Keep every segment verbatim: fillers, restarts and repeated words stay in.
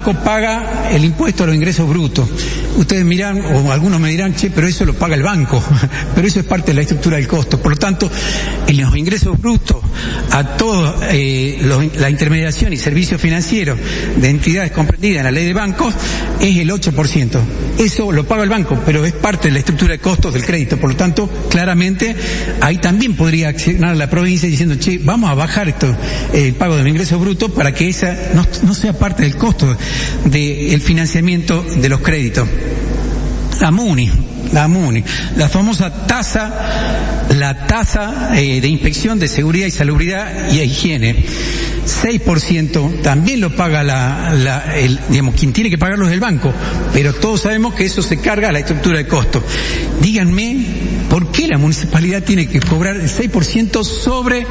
banco paga el impuesto a los ingresos brutos. Ustedes miran, o algunos me dirán, che, pero eso lo paga el banco, pero eso es parte de la estructura del costo. Por lo tanto, en los ingresos brutos a todos eh, los, la intermediación y servicios financieros de entidades comprendidas en la ley de bancos es el ocho por ciento. Eso lo paga el banco, pero es parte de la estructura de costos del crédito. Por lo tanto, claramente, ahí también podría accionar la provincia diciendo, che, vamos a bajar esto, el pago del ingreso bruto para que esa no, no sea parte del costo del financiamiento de los créditos. La MUNI, la MUNI, la famosa tasa, la tasa eh, de inspección de seguridad y salubridad y higiene. seis por ciento también lo paga la, la el, digamos, quien tiene que pagarlo es el banco, pero todos sabemos que eso se carga a la estructura de costos. Díganme, ¿por qué la municipalidad tiene que cobrar el seis por ciento sobre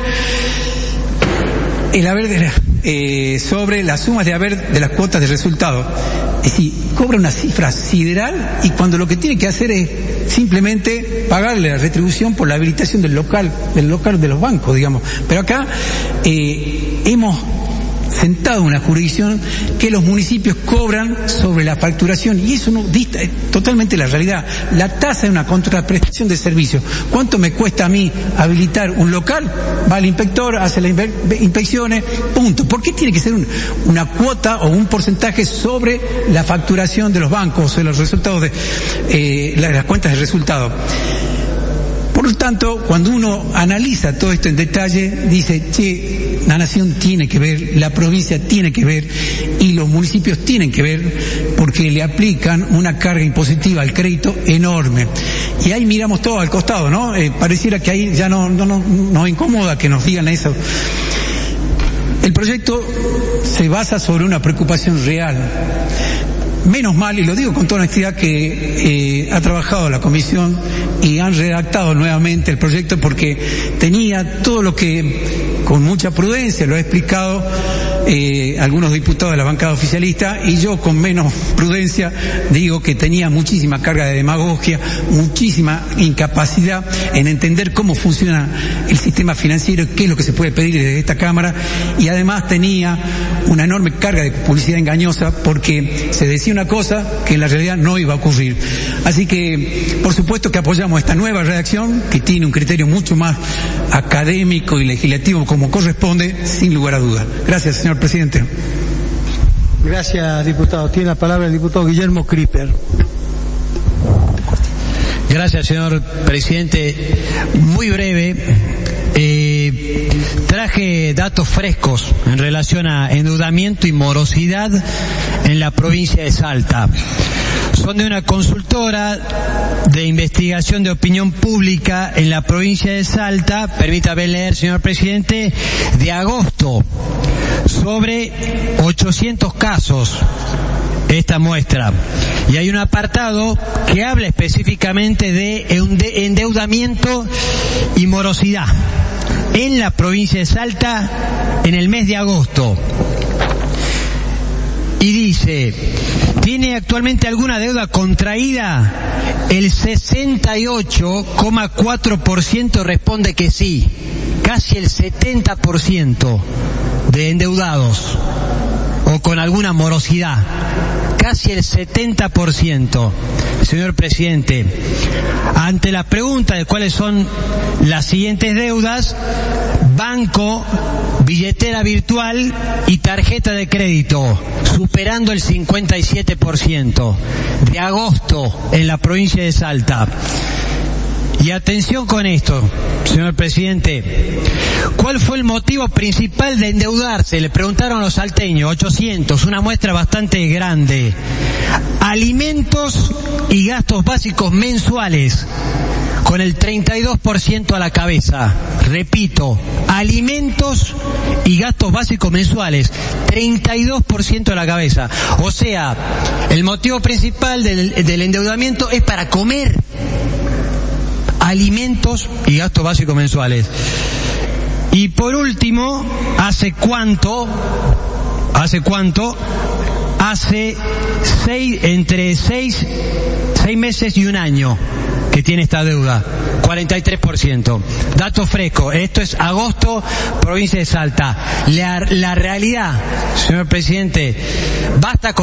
el haber de la, eh, sobre las sumas de haber de las cuotas de resultado? Es decir, cobra una cifra sideral y cuando lo que tiene que hacer es simplemente pagarle la retribución por la habilitación del local, del local de los bancos, digamos. Pero acá eh, hemos sentado una jurisdicción que los municipios cobran sobre la facturación y eso no dista totalmente la realidad. La tasa es una contraprestación de servicio. ¿Cuánto me cuesta a mí habilitar un local? Va el inspector, hace las inspecciones, punto. ¿Por qué tiene que ser un, una cuota o un porcentaje sobre la facturación de los bancos, sobre los resultados de eh, las cuentas de resultado? Por lo tanto, cuando uno analiza todo esto en detalle, dice, che, la nación tiene que ver, la provincia tiene que ver y los municipios tienen que ver porque le aplican una carga impositiva al crédito enorme. Y ahí miramos todo al costado, ¿no? Eh, pareciera que ahí ya no, no, no nos incomoda que nos digan eso. El proyecto se basa sobre una preocupación real. Menos mal, y lo digo con toda honestidad, que eh, ha trabajado la comisión y han redactado nuevamente el proyecto porque tenía todo lo que, con mucha prudencia, lo he explicado eh, algunos diputados de la bancada oficialista, y yo con menos prudencia digo que tenía muchísima carga de demagogia, muchísima incapacidad en entender cómo funciona el sistema financiero y qué es lo que se puede pedir desde esta Cámara, y además tenía una enorme carga de publicidad engañosa porque se decía una cosa que en la realidad no iba a ocurrir. Así que, por supuesto que apoyamos esta nueva redacción, que tiene un criterio mucho más académico y legislativo como corresponde, sin lugar a dudas. Gracias, señor presidente. Gracias, diputado. Tiene la palabra el diputado Guillermo Criper. Gracias, señor presidente. Muy breve. Eh, traje datos frescos en relación a endeudamiento y morosidad en la provincia de Salta. Son de una consultora de investigación de opinión pública en la provincia de Salta, permítame leer, señor presidente, de agosto, sobre ochocientos casos esta muestra. Y hay un apartado que habla específicamente de endeudamiento y morosidad en la provincia de Salta en el mes de agosto. Y dice, ¿tiene actualmente alguna deuda contraída? El sesenta y ocho coma cuatro por ciento responde que sí. Casi el setenta por ciento de endeudados o con alguna morosidad. Casi el setenta por ciento. Señor presidente, ante la pregunta de cuáles son las siguientes deudas, banco, billetera virtual y tarjeta de crédito, superando el cincuenta y siete por ciento de agosto en la provincia de Salta. Y atención con esto, señor presidente. ¿Cuál fue el motivo principal de endeudarse? Le preguntaron los salteños, ochocientos, una muestra bastante grande. Alimentos y gastos básicos mensuales, con el treinta y dos por ciento a la cabeza. Repito, alimentos y gastos básicos mensuales, treinta y dos por ciento a la cabeza. O sea, el motivo principal del, del endeudamiento es para comer. Alimentos y gastos básicos mensuales. Y por último, ¿hace cuánto? ¿Hace cuánto? Hace seis, entre seis, seis meses y un año que tiene esta deuda. cuarenta y tres por ciento. Dato fresco. Esto es agosto, provincia de Salta. La, la realidad, señor presidente, basta con